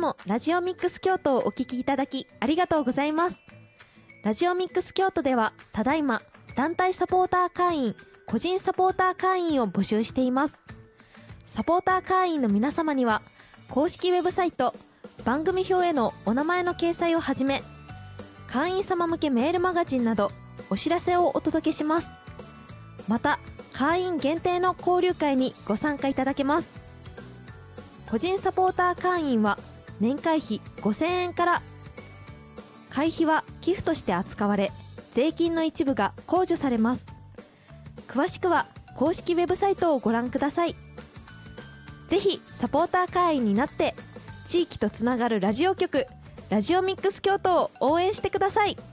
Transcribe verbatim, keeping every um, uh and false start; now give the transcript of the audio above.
もラジオミックス京都をお聞きいただきありがとうございます。ラジオミックス京都ではただいま団体サポーター会員、個人サポーター会員を募集しています。サポーター会員の皆様には公式ウェブサイト、番組表へのお名前の掲載をはじめ、会員様向けメールマガジンなどお知らせをお届けします。また会員限定の交流会にご参加いただけます。個人サポーター会員は年会費ごせんえんから、会費は寄付として扱われ、税金の一部が控除されます。詳しくは公式ウェブサイトをご覧ください。ぜひサポーター会員になって地域とつながるラジオ局、ラジオミックス京都を応援してください。